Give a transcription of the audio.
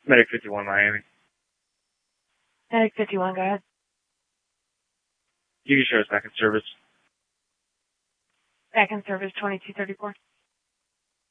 Medic 51 Miami. Medic 51, go ahead. You can show us back in service. Back in service 2234.